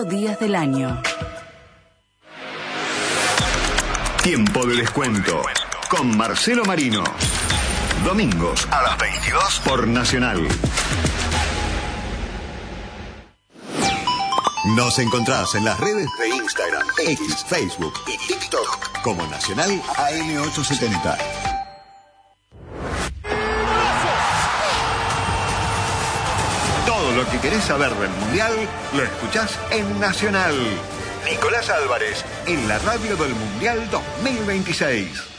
días del año. Tiempo de descuento con Marcelo Marino. Domingos a las 22 por Nacional. Nos encontrás en las redes de Instagram, X, Facebook y TikTok como Nacional AM870. Todo lo que querés saber del Mundial lo escuchás en Nacional. Nicolás Álvarez, en la radio del Mundial 2026.